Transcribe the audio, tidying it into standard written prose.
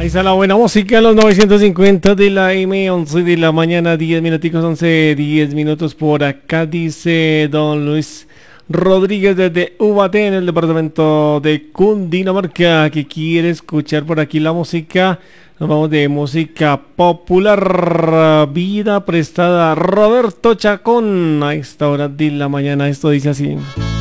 Ahí está la buena música, los 950 de la M, 11 de la mañana, 10 minuticos, 11, 10 minutos por acá, dice don Luis Rodríguez desde Ubaté, en el departamento de Cundinamarca, que quiere escuchar por aquí la música. Nos vamos de música popular, Vida Prestada, Roberto Chacón, a esta hora de la mañana. Esto dice así.